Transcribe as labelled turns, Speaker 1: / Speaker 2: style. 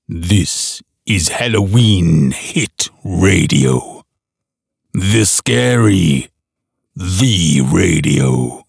Speaker 1: This is Halloween Hit Radio. The Scary, the Radio.